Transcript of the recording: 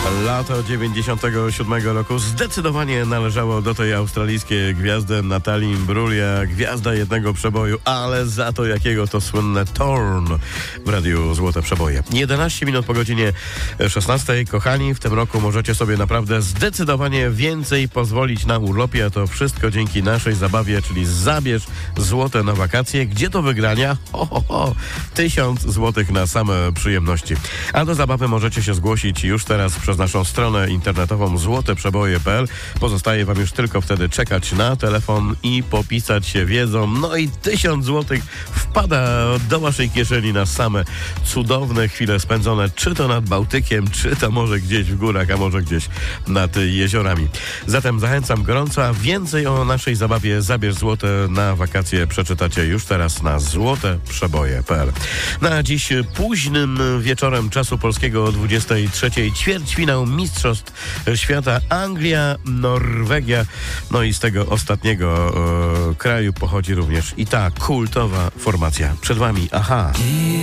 Lato 97 roku zdecydowanie należało do tej australijskiej gwiazdy Natalii Imbruglia, gwiazda jednego przeboju, ale za to jakiego to słynne Torn w radiu Złote Przeboje. 11 minut po godzinie 16. Kochani, w tym roku możecie sobie naprawdę zdecydowanie więcej pozwolić na urlopie, a to wszystko dzięki naszej zabawie, czyli Zabierz Złote na wakacje. Gdzie do wygrania? 1000 złotych na same przyjemności. A do zabawy możecie się zgłosić już teraz przez naszą stronę internetową złoteprzeboje.pl. Pozostaje wam już tylko wtedy czekać na telefon i popisać się wiedzą. No i 1000 złotych wpada do waszej kieszeni na same cudowne chwile spędzone, czy to nad Bałtykiem, czy to może gdzieś w górach, a może gdzieś nad jeziorami. Zatem zachęcam gorąco, a więcej o naszej zabawie Zabierz Złote na wakacje przeczytacie już teraz na złoteprzeboje.pl. Na dziś późnym wieczorem czasu polskiego o 23 ćwierćfinał Mistrzostw Świata Anglia, Norwegia. No i z tego ostatniego kraju pochodzi również i ta kultowa formacja. Przed wami Aha.